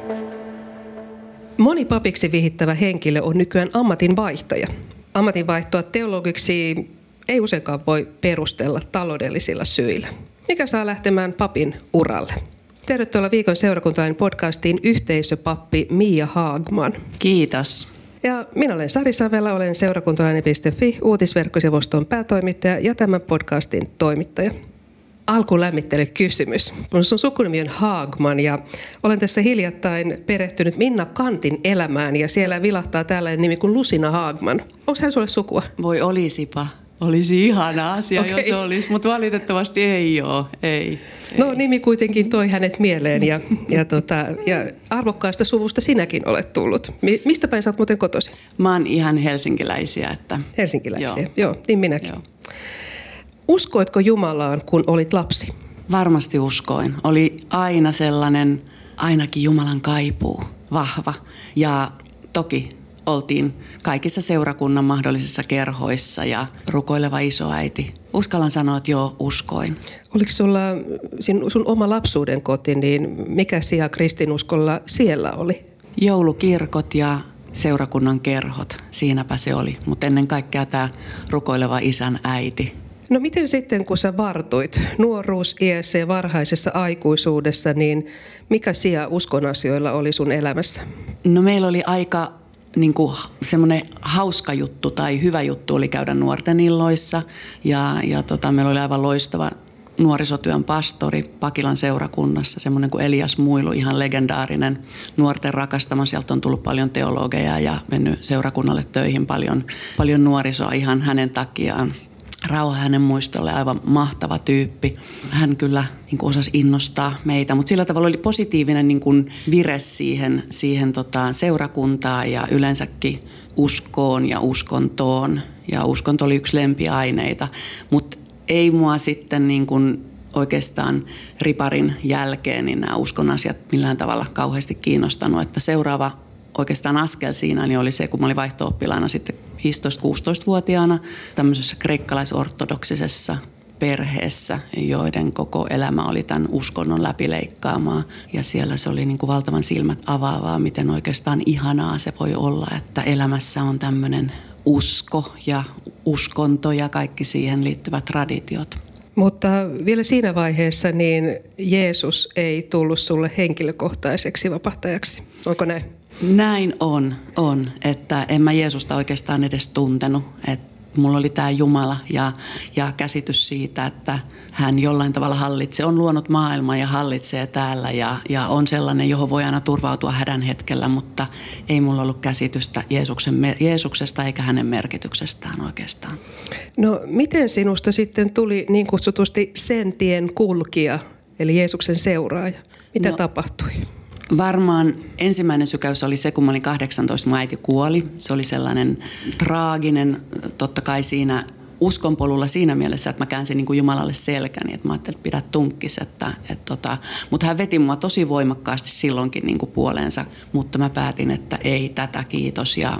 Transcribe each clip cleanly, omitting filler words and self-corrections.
Moni papiksi vihittävä henkilö on nykyään ammatinvaihtaja. Ammatinvaihtoa teologiksi ei useinkaan voi perustella taloudellisilla syillä, mikä saa lähtemään papin uralle. Tervetuloa Viikon seurakuntalainen podcastiin yhteisöpappi Mia Haagman. Kiitos. Ja minä olen Sari Savela, olen seurakuntalainen.fi uutisverkkosivuston päätoimittaja ja tämän podcastin toimittaja. Alkulämmittelykysymys. Sun sukunimi on Haagman ja olen tässä hiljattain perehtynyt Minna Kantin elämään ja siellä vilahtaa tällainen nimi kuin Lucina Haagman. Onko hän sulle sukua? Voi olisipa. Olisi ihana asia, jos olisi, mutta valitettavasti ei ole. Ei. No nimi kuitenkin toi hänet mieleen ja arvokkaasta suvusta sinäkin olet tullut. Mistä päin sä oot muuten kotoisin? Mä oon ihan helsinkiläisiä. Helsinkiläisiä, joo niin minäkin. Joo. Uskoitko Jumalaan, kun olit lapsi? Varmasti uskoin. Oli aina sellainen, ainakin Jumalan kaipuu, vahva. Ja toki oltiin kaikissa seurakunnan mahdollisissa kerhoissa ja rukoileva isoäiti. Uskallan sanoa, että joo, uskoin. Oliko sulla sun oma lapsuuden koti, niin mikä sija kristinuskolla siellä oli? Joulukirkot ja seurakunnan kerhot, siinäpä se oli. Mutta ennen kaikkea tämä rukoileva isän äiti. No miten sitten, kun sä vartuit nuoruusiässä ja varhaisessa aikuisuudessa, niin mikä sija uskon asioilla oli sun elämässä? No meillä oli aika semmoinen hauska juttu tai hyvä juttu oli käydä nuorten illoissa ja meillä oli aivan loistava nuorisotyön pastori Pakilan seurakunnassa, semmoinen kuin Elias Muilu, ihan legendaarinen nuorten rakastama. Sieltä on tullut paljon teologeja ja mennyt seurakunnalle töihin paljon nuorisoa ihan hänen takiaan. Rauha hänen muistolle, aivan mahtava tyyppi. Hän kyllä osasi innostaa meitä, mutta sillä tavalla oli positiivinen vire siihen seurakuntaan ja yleensäkin uskoon ja uskontoon. Ja uskonto oli yksi lempiaineita, mutta ei mua sitten oikeastaan riparin jälkeen niin nämä uskon asiat millään tavalla kauheasti kiinnostanut, että seuraava oikeastaan askel siinä niin oli se, kun mä olin vaihto-oppilaana sitten 15-16-vuotiaana tämmöisessä kreikkalaisortodoksisessa perheessä, joiden koko elämä oli tämän uskonnon läpileikkaamaa. Ja siellä se oli valtavan silmät avaavaa, miten oikeastaan ihanaa se voi olla, että elämässä on tämmöinen usko ja uskonto ja kaikki siihen liittyvät traditiot. Mutta vielä siinä vaiheessa niin Jeesus ei tullut sulle henkilökohtaiseksi vapahtajaksi. Onko näin? Näin on, että en mä Jeesusta oikeastaan edes tuntenut. Että mulla oli tämä Jumala ja käsitys siitä, että hän jollain tavalla hallitsee, on luonut maailman ja hallitsee täällä ja on sellainen, johon voi aina turvautua hädän hetkellä, mutta ei mulla ollut käsitystä Jeesuksesta eikä hänen merkityksestään oikeastaan. No miten sinusta sitten tuli niin kutsutusti sen tien kulkija, eli Jeesuksen seuraaja? Mitä tapahtui? Varmaan ensimmäinen sykäys oli se, kun mä olin 18, mun äiti kuoli. Se oli sellainen traaginen, totta kai siinä uskonpolulla siinä mielessä, että mä käänsin Jumalalle selkäni. Että mä ajattelin, että pidä tunkkis. Mutta hän veti mua tosi voimakkaasti silloinkin puoleensa, mutta mä päätin, että ei tätä, kiitos. Ja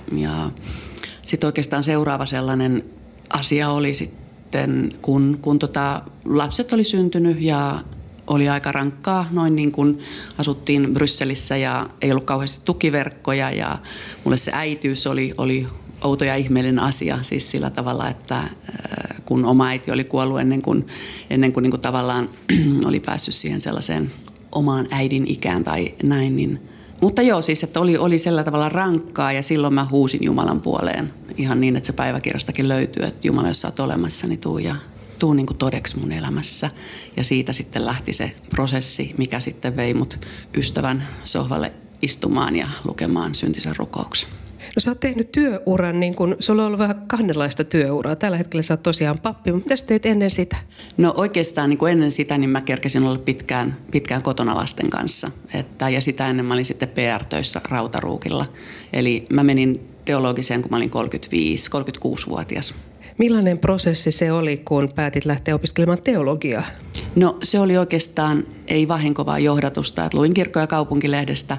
sitten oikeastaan seuraava sellainen asia oli sitten, kun lapset oli syntynyt ja oli aika rankkaa, noin asuttiin Brysselissä ja ei ollut kauheasti tukiverkkoja ja mulle se äitiys oli outo ja ihmeellinen asia siis sillä tavalla, että kun oma äiti oli kuollut ennen kuin tavallaan oli päässyt siihen sellaiseen omaan äidin ikään tai näin. Niin. Mutta joo siis, että oli sillä tavalla rankkaa ja silloin mä huusin Jumalan puoleen ihan niin, että se päiväkirjastakin löytyy, että Jumala, jos sä oot olemassa, niin tuu todeksi mun elämässä. Ja siitä sitten lähti se prosessi, mikä sitten vei mut ystävän sohvalle istumaan ja lukemaan syntisen rukouksen. No sä oot tehnyt työuran, sulla on ollut vähän kahdenlaista työuraa. Tällä hetkellä sä oot tosiaan pappi, mutta mitä sä teit ennen sitä? No oikeastaan ennen sitä niin mä kerkesin olla pitkään kotona lasten kanssa. Ja sitä ennen mä olin sitten PR-töissä Rautaruukilla. Eli mä menin teologiseen, kun mä olin 36-vuotias. Millainen prosessi se oli, kun päätit lähteä opiskelemaan teologiaa? No se oli oikeastaan ei vahinko, vaan johdatusta. Että luin Kirkko- ja kaupunkilehdestä,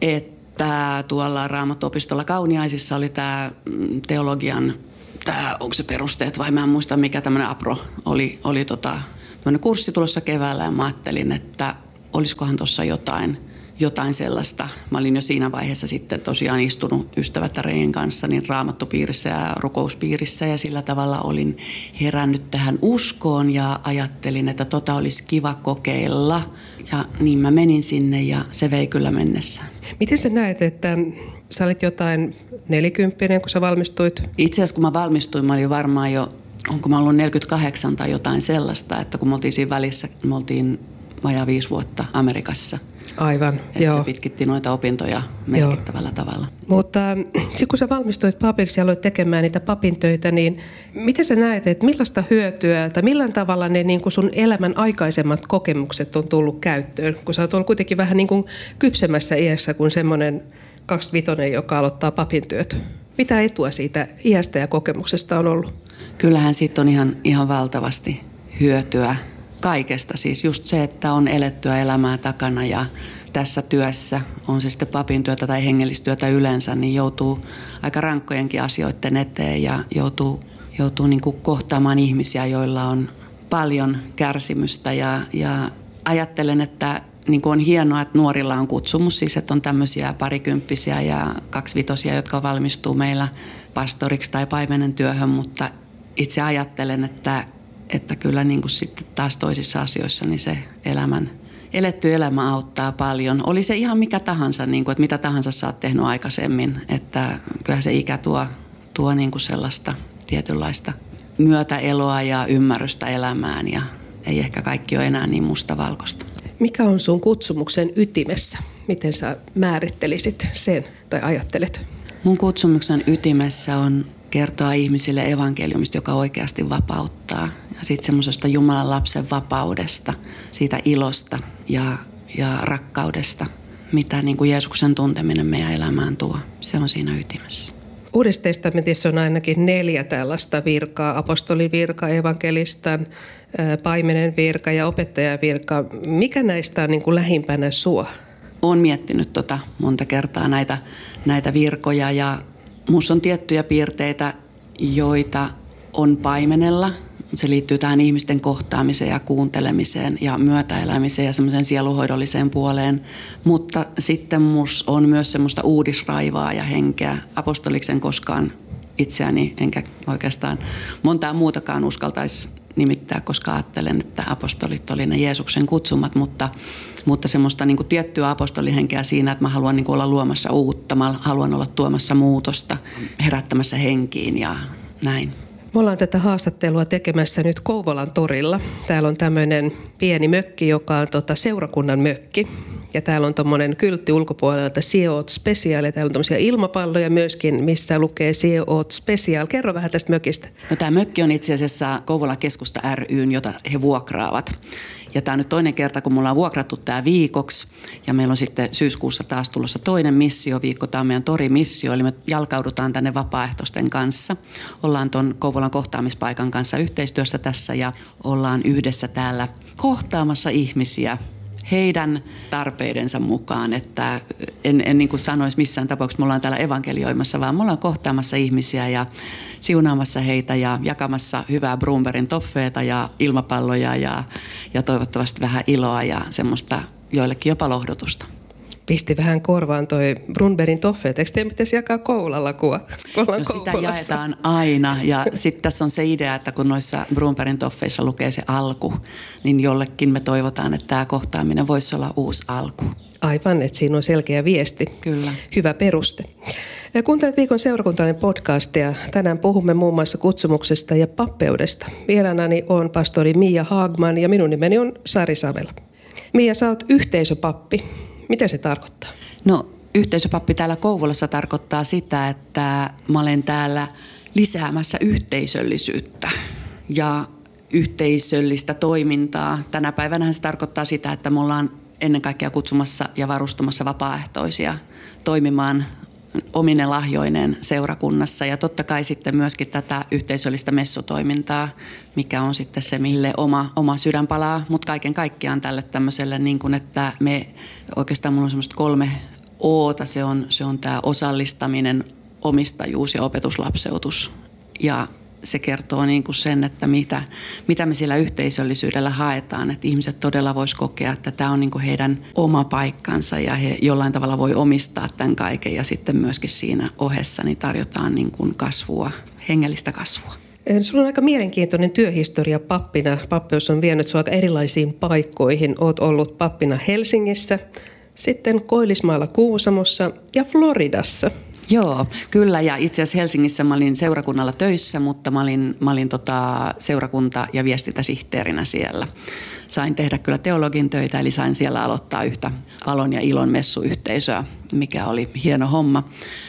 että tuolla Raamattuopistolla Kauniaisissa oli tämä teologian, onko se perusteet vai mä en muista mikä tämmöinen APRO oli tämmöinen kurssi tulossa keväällä ja mä ajattelin, että olisikohan tuossa jotain jotain sellaista. Mä olin jo siinä vaiheessa sitten tosiaan istunut ystävättärien kanssa niin raamattupiirissä ja rukouspiirissä ja sillä tavalla olin herännyt tähän uskoon ja ajattelin, että olisi kiva kokeilla. Ja niin mä menin sinne ja se vei kyllä mennessään. Miten sä näet, että sä olit jotain 40, kun sä valmistuit? Itse asiassa kun mä valmistuin, mä olin varmaan jo, onko mä ollut 48 tai jotain sellaista, että kun me oltiin siinä välissä, me oltiin vajaa 5 vuotta Amerikassa. Aivan, että joo. se pitkitti noita opintoja merkittävällä tavalla. Mutta sitten kun sä valmistuit papiksi ja aloit tekemään niitä papin töitä, niin miten sä näet, että millaista hyötyä tai millään tavalla ne niin kuin sun elämän aikaisemmat kokemukset on tullut käyttöön? Kun sä oot ollut kuitenkin vähän niin kuin kypsemmässä iässä kuin semmoinen 25, joka aloittaa papin työt. Mitä etua siitä iästä ja kokemuksesta on ollut? Kyllähän siitä on ihan valtavasti hyötyä kaikesta. Siis just se, että on elettyä elämää takana ja tässä työssä, on se sitten papin työtä tai hengellistyötä yleensä, niin joutuu aika rankkojenkin asioiden eteen ja joutuu niin kuin kohtaamaan ihmisiä, joilla on paljon kärsimystä ja ajattelen, että niin kuin on hienoa, että nuorilla on kutsumus, siis että on tämmöisiä parikymppisiä ja 25, jotka valmistuu meillä pastoriksi tai paimenen työhön, mutta itse ajattelen, että kyllä niin kuin sitten taas toisissa asioissa niin se eletty elämä auttaa paljon. Oli se ihan mikä tahansa, niin kuin, että mitä tahansa sä oot tehnyt aikaisemmin, että kyllä se ikä tuo niin kuin sellaista tietynlaista myötäeloa ja ymmärrystä elämään ja ei ehkä kaikki ole enää niin mustavalkoista. Mikä on sun kutsumuksen ytimessä? Miten sä määrittelisit sen tai ajattelet? Mun kutsumuksen ytimessä on kertoa ihmisille evankeliumista, joka oikeasti vapauttaa. Ja sitten semmoisesta Jumalan lapsen vapaudesta, siitä ilosta ja rakkaudesta, mitä niin kuin Jeesuksen tunteminen meidän elämään tuo. Se on siinä ytimessä. Uudessa testamentissa on ainakin 4 tällaista virkaa, apostolivirka, evankelistan, paimenen virka ja opettajan virka. Mikä näistä on niin kuin lähimpänä sua? Olen miettinyt monta kertaa näitä virkoja ja minussa on tiettyjä piirteitä, joita on paimenella. Se liittyy tähän ihmisten kohtaamiseen ja kuuntelemiseen ja myötäelämiseen ja semmoiseen sieluhoidolliseen puoleen. Mutta sitten minussa on myös semmoista uudisraivaa ja henkeä. Apostoliksen koskaan itseäni, enkä oikeastaan montaa muutakaan uskaltaisi nimittää, koska ajattelen, että apostolit oli ne Jeesuksen kutsumat, mutta semmoista niin kuin tiettyä apostolihenkeä siinä, että mä haluan niin kuin olla luomassa uutta, mä haluan olla tuomassa muutosta, herättämässä henkiin ja näin. Me ollaan tätä haastattelua tekemässä nyt Kouvolan torilla. Täällä on tämmöinen pieni mökki, joka on seurakunnan mökki. Ja täällä on tommonen kyltti ulkopuolella, että Sielot Special. Ja täällä on tommosia ilmapalloja myöskin, missä lukee Sielot Special. Kerro vähän tästä mökistä. No, tämä mökki on itse asiassa Kouvolan keskusta ry:n, jota he vuokraavat. Ja tämä on nyt toinen kerta, kun me ollaan vuokrattu tämä viikoksi. Ja meillä on sitten syyskuussa taas tulossa toinen missioviikko. Tämä on meidän torimissio, eli me jalkaudutaan tänne vapaaehtoisten kanssa. Ollaan tuon Kouvolan kohtaamispaikan kanssa yhteistyössä tässä ja ollaan yhdessä täällä kohtaamassa ihmisiä heidän tarpeidensa mukaan, että en niin kuin sanoisi missään tapauksessa, me ollaan täällä evankelioimassa, vaan me ollaan kohtaamassa ihmisiä ja siunaamassa heitä ja jakamassa hyvää Brunbergin toffeeta ja ilmapalloja ja toivottavasti vähän iloa ja semmoista joillekin jopa lohdutusta. Pisti vähän korvaan toi Brunbergin toffeet. Eikö teidän pitäisi jakaa koulalla, kun ollaan sitä jaetaan aina. Ja sitten tässä on se idea, että kun noissa Brunbergin toffeissa lukee se alku, niin jollekin me toivotaan, että tämä kohtaaminen voisi olla uusi alku. Aivan, että siinä on selkeä viesti. Kyllä. Hyvä peruste. Kuuntelet Viikon seurakuntalainen podcastia. Tänään puhumme muun muassa kutsumuksesta ja pappeudesta. Vieraanani on pastori Mia Hagman ja minun nimeni on Sari Savela. Mia, sä oot yhteisöpappi. Mitä se tarkoittaa? No, yhteisöpappi täällä Kouvolassa tarkoittaa sitä, että mä olen täällä lisäämässä yhteisöllisyyttä ja yhteisöllistä toimintaa. Tänä päivänä se tarkoittaa sitä, että me ollaan ennen kaikkea kutsumassa ja varustumassa vapaaehtoisia toimimaan omine lahjoineen seurakunnassa. Ja totta kai sitten myöskin tätä yhteisöllistä messutoimintaa, mikä on sitten se, mille oma sydän palaa. Mutta kaiken kaikkiaan tälle tämmöiselle, niin kuin, että me oikeastaan mulla on semmoista 3 O:ta. Se on tämä osallistaminen, omistajuus ja opetuslapseutus. Ja se kertoo niin kuin sen, että mitä me sillä yhteisöllisyydellä haetaan. Että ihmiset todella vois kokea, että tämä on niin kuin heidän oma paikkansa ja he jollain tavalla voi omistaa tämän kaiken. Ja sitten myöskin siinä ohessa niin tarjotaan niin kuin kasvua, hengellistä kasvua. Sulla on aika mielenkiintoinen työhistoria pappina. Pappeus on vienyt sinua aika erilaisiin paikkoihin. Olet ollut pappina Helsingissä, sitten Koillismaalla Kuusamossa ja Floridassa. Joo, kyllä. Ja itse asiassa Helsingissä mä olin seurakunnalla töissä, mutta mä olin seurakunta- ja viestintäsihteerinä siellä. Sain tehdä kyllä teologin töitä, eli sain siellä aloittaa yhtä Alon ja Ilon messuyhteisöä, mikä oli hieno homma.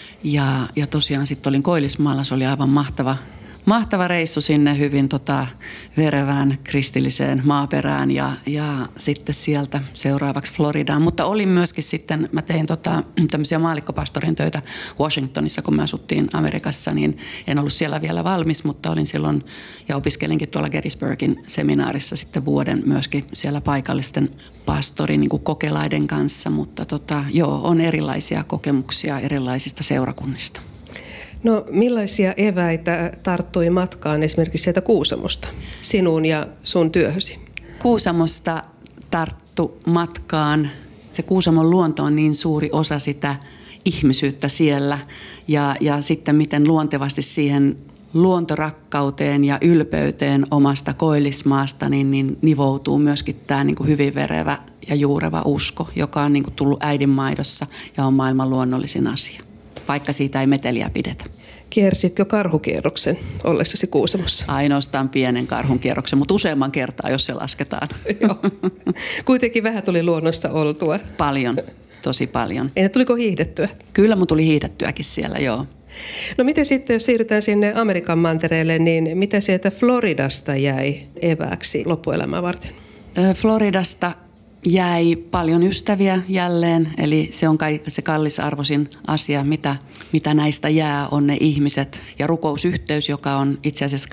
Ja tosiaan sitten olin Koillismaalla, se oli aivan mahtava reissu sinne hyvin verevään kristilliseen maaperään ja sitten sieltä seuraavaksi Floridaan. Mutta olin myöskin sitten, mä tein tämmöisiä maallikkopastorin töitä Washingtonissa, kun me asuttiin Amerikassa, niin en ollut siellä vielä valmis, mutta olin silloin ja opiskelinkin tuolla Gettysburgin seminaarissa sitten vuoden myöskin siellä paikallisten pastorin niin kuin kokelaiden kanssa. Mutta on erilaisia kokemuksia erilaisista seurakunnista. No millaisia eväitä tarttui matkaan esimerkiksi sieltä Kuusamosta, sinuun ja sun työhösi? Kuusamosta tarttu matkaan. Se Kuusamon luonto on niin suuri osa sitä ihmisyyttä siellä ja sitten miten luontevasti siihen luontorakkauteen ja ylpeyteen omasta Koillismaasta niin nivoutuu myöskin tämä niin kuin hyvin verevä ja juureva usko, joka on niin kuin tullut äidinmaidossa ja on maailman luonnollisin asia, vaikka siitä ei meteliä pidetä. Kiersitkö karhukierroksen ollessasi Kuusamossa? Ainoastaan pienen karhunkierroksen, mutta useamman kertaa, jos se lasketaan. Joo. Kuitenkin vähän tuli luonnossa oltua. Paljon, tosi paljon. Tuliko hiihdettyä? Kyllä, mun tuli hiihdettyäkin siellä, joo. No miten sitten, jos siirrytään sinne Amerikan mantereelle, niin mitä sieltä Floridasta jäi evääksi loppuelämää varten? Floridasta jäi paljon ystäviä jälleen, eli se on se kallisarvoisin asia, mitä näistä jää, on ne ihmiset ja rukousyhteys, joka on itse asiassa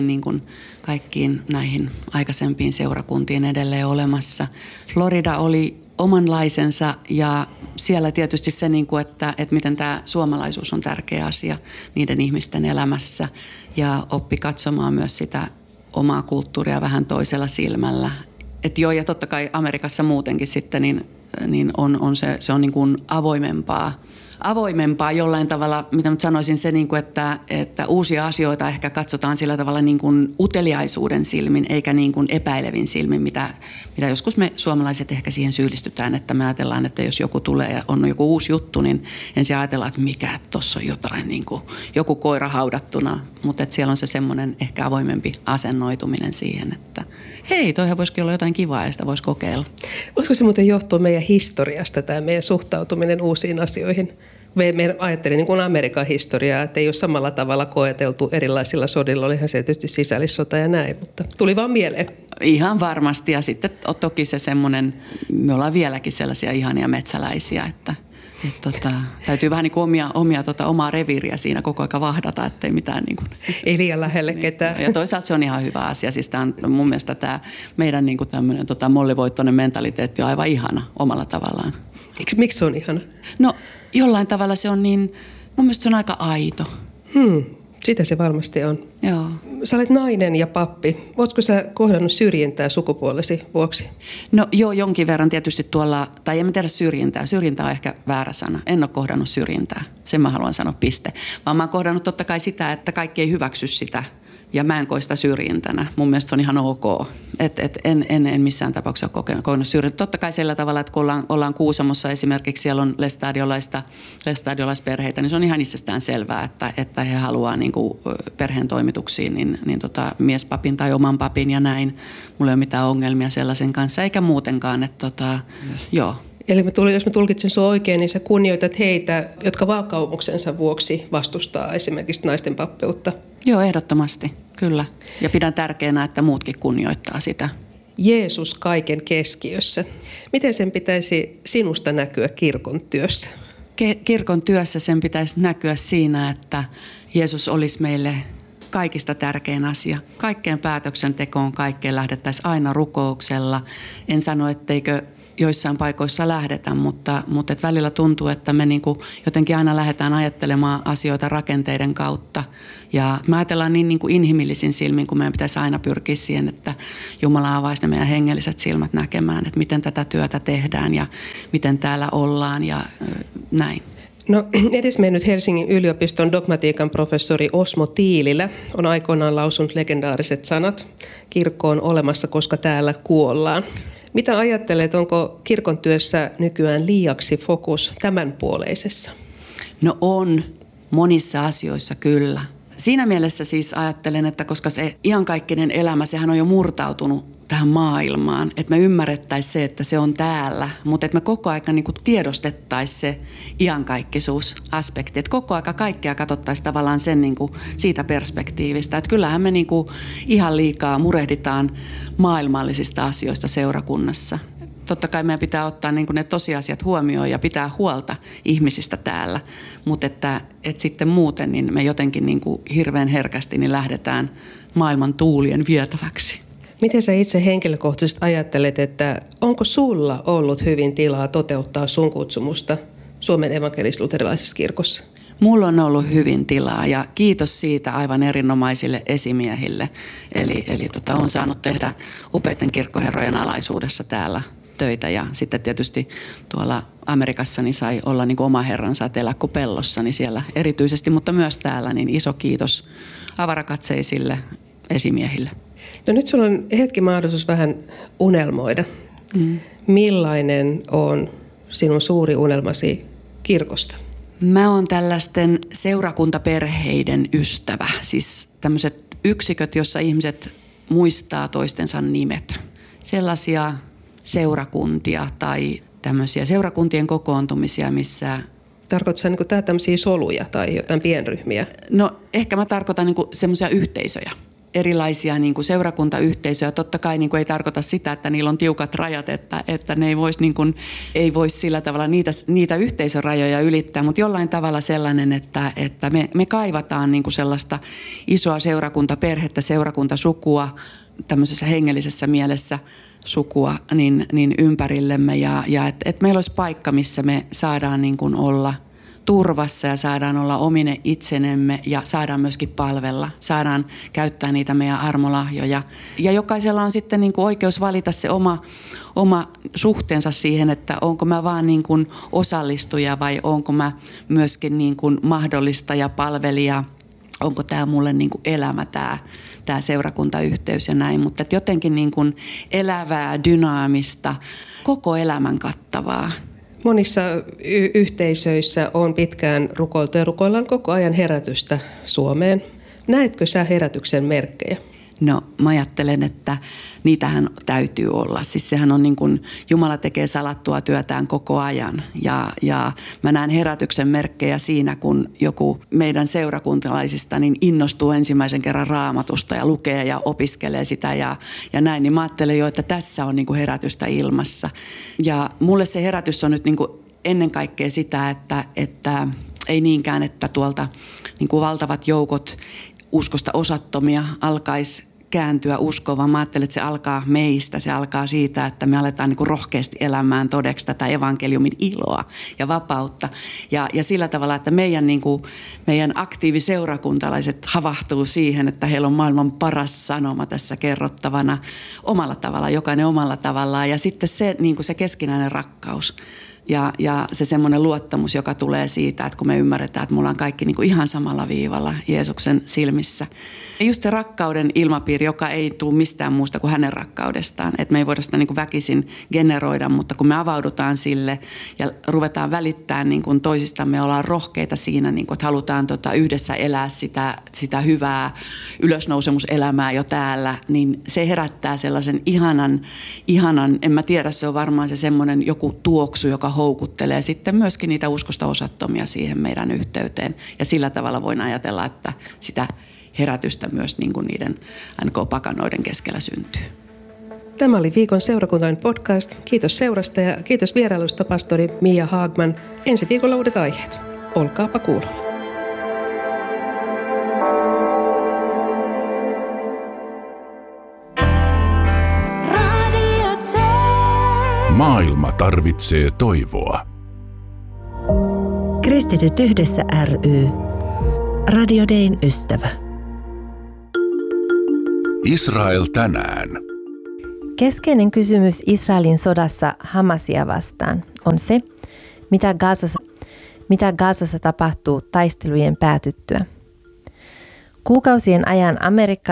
kaikkiin näihin aikaisempiin seurakuntiin edelleen olemassa. Florida oli omanlaisensa ja siellä tietysti se, että miten tämä suomalaisuus on tärkeä asia niiden ihmisten elämässä ja oppi katsomaan myös sitä omaa kulttuuria vähän toisella silmällä. Että joo, ja totta kai Amerikassa muutenkin sitten niin se on niin kuin avoimempaa jollain tavalla, mitä mä sanoisin se, niin kuin, että uusia asioita ehkä katsotaan sillä tavalla niin kuin uteliaisuuden silmin, eikä niin kuin epäilevin silmin, mitä joskus me suomalaiset ehkä siihen syyllistytään, että me ajatellaan, että jos joku tulee ja on joku uusi juttu, niin ensin ajatellaan, että mikä tuossa on jotain, niin kuin joku koira haudattuna, mutta että siellä on se semmoinen ehkä avoimempi asennoituminen siihen, että hei, toihan voisikin olla jotain kivaa ja sitä voisi kokeilla. Voisiko se muuten johtua meidän historiasta, tämä meidän suhtautuminen uusiin asioihin? Me ajattelin niin kuin Amerikan historiaa, että ei ole samalla tavalla koeteltu erilaisilla sodilla. Olihan se tietysti sisällissota ja näin, mutta tuli vaan mieleen. Ihan varmasti ja sitten toki se semmoinen, me ollaan vieläkin sellaisia ihania metsäläisiä, että täytyy vähän niin kuin omaa reviiriä siinä koko ajan vahdata, ettei mitään niin kuin. Ei liian lähelle ketään. Ja toisaalta se on ihan hyvä asia. Siis tämä on mun mielestä tämä meidän niin kuin tämmöinen mollivoittoinen mentaliteetti on aivan ihana omalla tavallaan. Miksi se on ihana? No jollain tavalla se on niin, mun mielestä se on aika aito. Sitä se varmasti on. Joo. Sä olet nainen ja pappi. Ootko sä kohdannut syrjintää sukupuolesi vuoksi? No joo, jonkin verran tietysti tuolla, tai en mä tiedä syrjintää. Syrjintä on ehkä väärä sana. En ole kohdannut syrjintää. Sen mä haluan sanoa piste. Vaan mä oon kohdannut totta kai sitä, että kaikki ei hyväksy sitä. Ja mä en koe sitä syrjintänä. Mun mielestä se on ihan ok. En missään tapauksessa ole kokenut syrjintää. Totta kai sillä tavalla, että kun ollaan Kuusamossa esimerkiksi, siellä on lestadiolaisperheitä, niin se on ihan itsestään selvää, että he haluaa niin kuin perheen toimituksiin miespapin tai oman papin ja näin. Mulla ei ole mitään ongelmia sellaisen kanssa, eikä muutenkaan. Joo. Eli jos mä tulkitsen sinua oikein, niin sä kunnioitat heitä, jotka vakaumuksensa vuoksi vastustaa esimerkiksi naisten pappeutta. Joo, ehdottomasti, kyllä. Ja pidän tärkeänä, että muutkin kunnioittaa sitä. Jeesus kaiken keskiössä. Miten sen pitäisi sinusta näkyä kirkon työssä? Kirkon työssä sen pitäisi näkyä siinä, että Jeesus olisi meille kaikista tärkein asia. Kaikkeen päätöksentekoon, kaikkeen lähdettäisiin aina rukouksella. En sano, etteikö joissain paikoissa lähdetä, mutta et välillä tuntuu, että me niin kuin jotenkin aina lähdetään ajattelemaan asioita rakenteiden kautta. Ja me ajatellaan niin kuin inhimillisin silmin, kun meidän pitäisi aina pyrkiä siihen, että Jumala avaisi ne meidän hengelliset silmät näkemään, että miten tätä työtä tehdään ja miten täällä ollaan ja näin. No, edesmennyt Helsingin yliopiston dogmatiikan professori Osmo Tiililä on aikoinaan lausunut legendaariset sanat: kirkko on olemassa, koska täällä kuollaan. Mitä ajattelet, onko kirkon työssä nykyään liiaksi fokus tämänpuoleisessa? No on, monissa asioissa kyllä. Siinä mielessä siis ajattelen, että koska se iankaikkinen elämä, sehän on jo murtautunut tähän maailmaan, että me ymmärrettäisiin se, että se on täällä, mutta että me koko ajan niin kuin tiedostettaisiin se iankaikkisuusaspekti, että koko ajan kaikkea katsottaisiin tavallaan sen niin kuin siitä perspektiivistä, että kyllähän me niin kuin ihan liikaa murehditaan maailmallisista asioista seurakunnassa. Totta kai meidän pitää ottaa niin kuin ne tosiasiat huomioon ja pitää huolta ihmisistä täällä, mutta että sitten muuten niin me jotenkin niin kuin hirveän herkästi niin lähdetään maailman tuulien vietäväksi. Miten sä itse henkilökohtaisesti ajattelet, että onko sulla ollut hyvin tilaa toteuttaa sun kutsumusta Suomen evankelis-luterilaisessa kirkossa? Mulla on ollut hyvin tilaa ja kiitos siitä aivan erinomaisille esimiehille. Eli olen saanut tehdä upeiden kirkkoherrojen alaisuudessa täällä töitä ja sitten tietysti tuolla Amerikassa niin sai olla niin kuin oma herransa, että elää kuin pellossa, niin siellä erityisesti, mutta myös täällä niin iso kiitos avarakatseisille esimiehille. No nyt sulla on hetki mahdollisuus vähän unelmoida. Millainen on sinun suuri unelmasi kirkosta? Mä oon tällaisten seurakuntaperheiden ystävä, siis tämmöiset yksiköt, jossa ihmiset muistaa toistensa nimet. Sellaisia seurakuntia tai tämmöisiä seurakuntien kokoontumisia, missä... Tarkoitatko sä niin tämmöisiä soluja tai jotain pienryhmiä? No ehkä mä tarkoitan niin semmoisia yhteisöjä. Erilaisia niin kuin seurakuntayhteisöjä. Totta kai niin kuin ei tarkoita sitä, että niillä on tiukat rajat, että ne ei voisi sillä tavalla niitä yhteisörajoja ylittää, mutta jollain tavalla sellainen, että me kaivataan niin kuin sellaista isoa seurakuntaperhettä, seurakuntasukua, tämmöisessä hengellisessä mielessä sukua niin ympärillemme ja että meillä olisi paikka, missä me saadaan niin kuin olla turvassa ja saadaan olla omine itsenemme ja saadaan myöskin palvella, saadaan käyttää niitä meidän armolahjoja. Ja jokaisella on sitten niin kuin oikeus valita se oma suhteensa siihen, että onko mä vaan niin kuin osallistuja vai onko mä myöskin niin kuin mahdollistaja, palvelija, onko tämä mulle niin kuin elämä tämä seurakuntayhteys ja näin. Mutta jotenkin niin kuin elävää, dynaamista, koko elämän kattavaa. Monissa yhteisöissä on pitkään rukoiltu ja rukoillaan koko ajan herätystä Suomeen. Näetkö sä herätyksen merkkejä? No mä ajattelen, että niitähän täytyy olla. Siis sehän on niin kuin Jumala tekee salattua työtään koko ajan ja mä näen herätyksen merkkejä siinä, kun joku meidän seurakuntalaisista niin innostuu ensimmäisen kerran Raamatusta ja lukee ja opiskelee sitä ja näin. Niin mä ajattelen jo, että tässä on niin kuin herätystä ilmassa. Ja mulle se herätys on nyt niin kuin ennen kaikkea sitä, että ei niinkään, että tuolta niin kuin valtavat joukot uskosta osattomia alkaisi kääntyä uskoon, vaan mä ajattelen, että se alkaa meistä. Se alkaa siitä, että me aletaan niin kuin rohkeasti elämään todeksi tätä evankeliumin iloa ja vapautta. Ja sillä tavalla, että meidän aktiiviseurakuntalaiset havahtuu siihen, että heillä on maailman paras sanoma tässä kerrottavana omalla tavallaan, jokainen omalla tavallaan. Ja sitten se, niin kuin se keskinäinen rakkaus. Ja se semmoinen luottamus, joka tulee siitä, että kun me ymmärretään, että me ollaan kaikki niin kuin ihan samalla viivalla Jeesuksen silmissä. Ja just se rakkauden ilmapiiri, joka ei tule mistään muusta kuin hänen rakkaudestaan. Että me ei voida sitä niin kuin väkisin generoida, mutta kun me avaudutaan sille ja ruvetaan välittämään niin kuin toisistamme ja ollaan rohkeita siinä, niin kuin, että halutaan yhdessä elää sitä hyvää ylösnousemuselämää jo täällä, niin se herättää sellaisen ihanan, en mä tiedä, se on varmaan se semmoinen joku tuoksu, joka houkuttelee sitten myöskin niitä uskosta osattomia siihen meidän yhteyteen. Ja sillä tavalla voin ajatella, että sitä herätystä myös niin kuin niiden NK-pakanoiden keskellä syntyy. Tämä oli viikon seurakuntalainen podcast. Kiitos seurasta ja kiitos vierailusta pastori Mia Haagman. Ensi viikolla uudet aiheet. Olkaapa kuulolla. Maailma tarvitsee toivoa. Kristityt yhdessä ry. Radio Dayn ystävä. Israel tänään. Keskeinen kysymys Israelin sodassa Hamasia vastaan on se, mitä Gazassa tapahtuu taistelujen päätyttyä. Kuukausien ajan Amerikka